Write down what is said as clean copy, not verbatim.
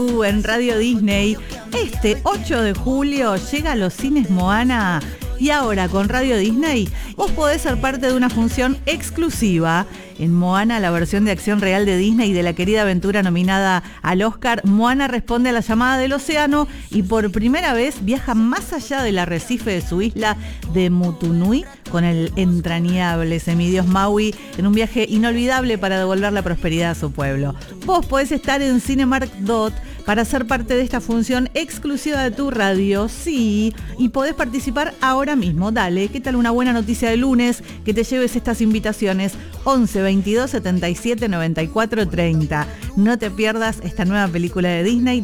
En Radio Disney, este 8 de julio llega a los cines Moana y ahora con Radio Disney vos podés ser parte de una función exclusiva. En Moana, la versión de acción real de Disney de la querida aventura nominada al Oscar, Moana responde a la llamada del océano y por primera vez viaja más allá del arrecife de su isla de Motunui con el entrañable semidios Maui en un viaje inolvidable para devolver la prosperidad a su pueblo. Vos podés estar en Cinemark Dot para ser parte de esta función exclusiva de tu radio, sí, y podés participar ahora mismo. Dale, ¿qué tal una buena noticia de lunes? Que te lleves estas invitaciones 11 22 77 94 30. No te pierdas esta nueva película de Disney.